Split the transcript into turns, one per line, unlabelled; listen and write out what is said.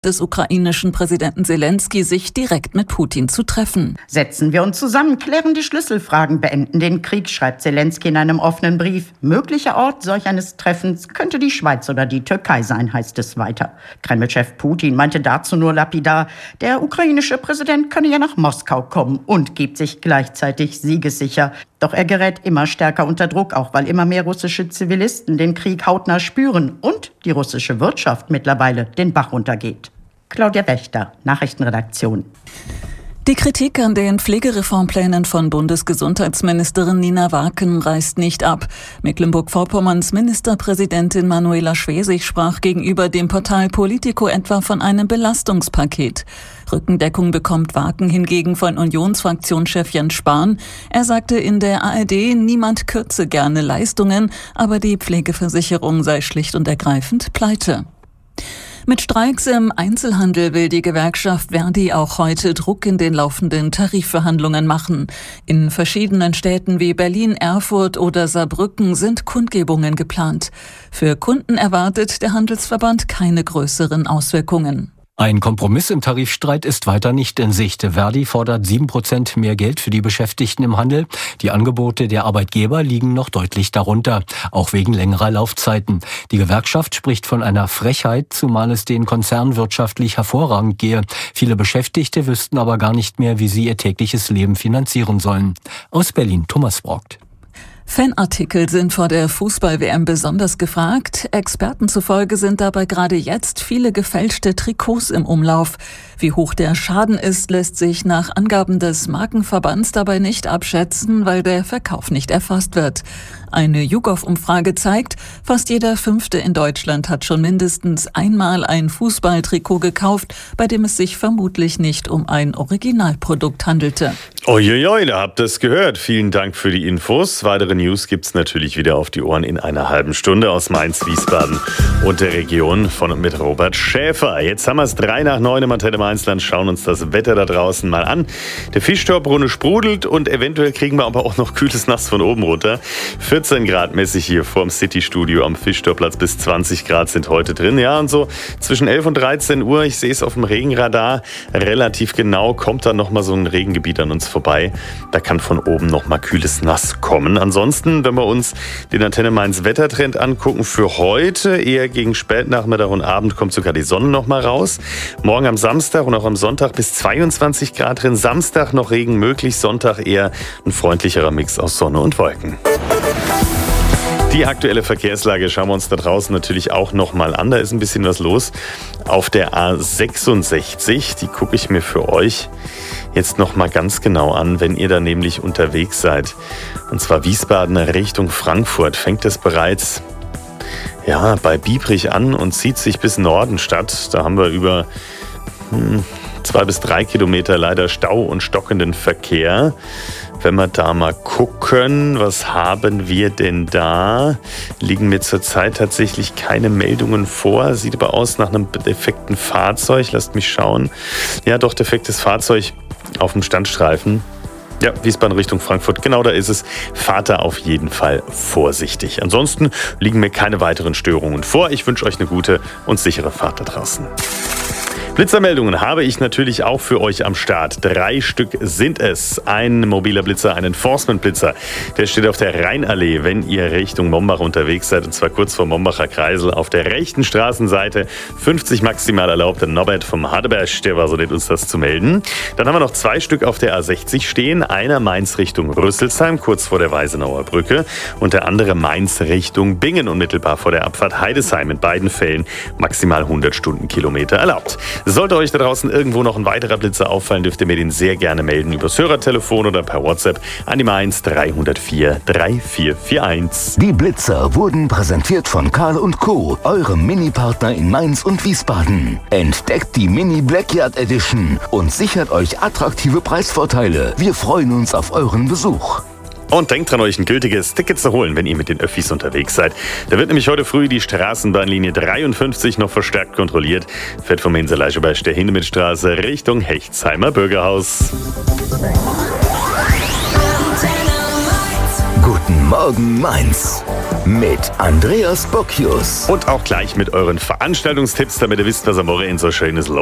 des ukrainischen Präsidenten Selenskyj, sich direkt mit Putin zu treffen.
Setzen wir uns zusammen, klären die Schlüsselfragen, beenden den Krieg, schreibt Selenskyj in einem offenen Brief. Möglicher Ort solch eines Treffens könnte die Schweiz oder die Türkei sein, heißt es weiter. Kreml-Chef Putin meinte dazu nur lapidar, der ukrainische Präsident könne ja nach Moskau kommen und gibt sich gleichzeitig siegessicher. Doch er gerät immer stärker unter Druck, auch weil immer mehr russische Zivilisten den Krieg hautnah spüren und die russische Wirtschaft mittlerweile den Bach runtergeht. Claudia Wächter, Nachrichtenredaktion.
Die Kritik an den Pflegereformplänen von Bundesgesundheitsministerin Nina Wacken reißt nicht ab. Mecklenburg-Vorpommerns Ministerpräsidentin Manuela Schwesig sprach gegenüber dem Portal Politico etwa von einem Belastungspaket. Rückendeckung bekommt Wacken hingegen von Unionsfraktionschef Jens Spahn. Er sagte in der ARD, niemand kürze gerne Leistungen, aber die Pflegeversicherung sei schlicht und ergreifend pleite. Mit Streiks im Einzelhandel will die Gewerkschaft Verdi auch heute Druck in den laufenden Tarifverhandlungen machen. In verschiedenen Städten wie Berlin, Erfurt oder Saarbrücken sind Kundgebungen geplant. Für Kunden erwartet der Handelsverband keine größeren Auswirkungen.
Ein Kompromiss im Tarifstreit ist weiter nicht in Sicht. Verdi fordert 7% mehr Geld für die Beschäftigten im Handel. Die Angebote der Arbeitgeber liegen noch deutlich darunter, auch wegen längerer Laufzeiten. Die Gewerkschaft spricht von einer Frechheit, zumal es den Konzernen wirtschaftlich hervorragend gehe. Viele Beschäftigte wüssten aber gar nicht mehr, wie sie ihr tägliches Leben finanzieren sollen. Aus Berlin, Thomas Brockt.
Fanartikel sind vor der Fußball-WM besonders gefragt. Experten zufolge sind dabei gerade jetzt viele gefälschte Trikots im Umlauf. Wie hoch der Schaden ist, lässt sich nach Angaben des Markenverbands dabei nicht abschätzen, weil der Verkauf nicht erfasst wird. Eine YouGov-Umfrage zeigt, fast jeder Fünfte in Deutschland hat schon mindestens einmal ein Fußballtrikot gekauft, bei dem es sich vermutlich nicht um ein Originalprodukt handelte.
Uiuiui, da habt ihr es gehört. Vielen Dank für die Infos. Weitere News gibt's natürlich wieder auf die Ohren in einer halben Stunde aus Mainz, Wiesbaden und der Region von und mit Robert Schäfer. Jetzt haben wir es 8:03 im Antenne Mainzland. Schauen uns das Wetter da draußen mal an. Der Fischtorbrunnen sprudelt und eventuell kriegen wir aber auch noch kühles Nass von oben runter. 14 Grad mäßig hier vorm City-Studio am Fischtorplatz, bis 20 Grad sind heute drin. Ja, und so zwischen 11 und 13 Uhr, ich sehe es auf dem Regenradar, relativ genau kommt dann nochmal so ein Regengebiet an uns vorbei. Da kann von oben nochmal kühles Nass kommen. Ansonsten, wenn wir uns den Antenne Mainz Wettertrend angucken, für heute eher gegen Spätnachmittag und Abend kommt sogar die Sonne nochmal raus. Morgen am Samstag und auch am Sonntag bis 22 Grad drin. Samstag noch Regen möglich, Sonntag eher ein freundlicherer Mix aus Sonne und Wolken. Die aktuelle Verkehrslage schauen wir uns da draußen natürlich auch nochmal an. Da ist ein bisschen was los auf der A66. Die gucke ich mir für euch jetzt nochmal ganz genau an, wenn ihr da nämlich unterwegs seid. Und zwar Wiesbaden Richtung Frankfurt. Fängt es bereits bei Biebrich an und zieht sich bis Norden statt. Da haben wir über 2 bis 3 Kilometer leider Stau und stockenden Verkehr. Wenn wir da mal gucken, was haben wir denn da? Liegen mir zurzeit tatsächlich keine Meldungen vor. Sieht aber aus nach einem defekten Fahrzeug. Lasst mich schauen. Ja, doch, defektes Fahrzeug auf dem Standstreifen. Ja, Wiesbaden Richtung Frankfurt, genau da ist es. Fahrt da auf jeden Fall vorsichtig. Ansonsten liegen mir keine weiteren Störungen vor. Ich wünsche euch eine gute und sichere Fahrt da draußen. Blitzermeldungen habe ich natürlich auch für euch am Start. 3 Stück sind es. Ein mobiler Blitzer, ein Enforcement-Blitzer. Der steht auf der Rheinallee, wenn ihr Richtung Mombach unterwegs seid. Und zwar kurz vor Mombacher Kreisel auf der rechten Straßenseite. 50 maximal erlaubt. Norbert vom Hadeberg, der war so nett, uns das zu melden. Dann haben wir noch 2 Stück auf der A60 stehen. Einer Mainz Richtung Rüsselsheim, kurz vor der Weisenauer Brücke. Und der andere Mainz Richtung Bingen, unmittelbar vor der Abfahrt Heidesheim. In beiden Fällen maximal 100 Stundenkilometer erlaubt. Sollte euch da draußen irgendwo noch ein weiterer Blitzer auffallen, dürft ihr mir den sehr gerne melden übers Hörertelefon oder per WhatsApp an die Mainz 304 3441.
Die Blitzer wurden präsentiert von Karl & Co., eurem Mini-Partner in Mainz und Wiesbaden. Entdeckt die Mini Blackyard Edition und sichert euch attraktive Preisvorteile. Wir freuen uns auf euren Besuch.
Und denkt dran, euch ein gültiges Ticket zu holen, wenn ihr mit den Öffis unterwegs seid. Da wird nämlich heute früh die Straßenbahnlinie 53 noch verstärkt kontrolliert. Fährt vom Hinterleischeberg der Hindemithstraße Richtung Hechtsheimer Bürgerhaus.
Guten Morgen, Mainz. mit Andreas Bocchius.
Und auch gleich mit euren Veranstaltungstipps, damit ihr wisst, was am Wochenende so Schönes los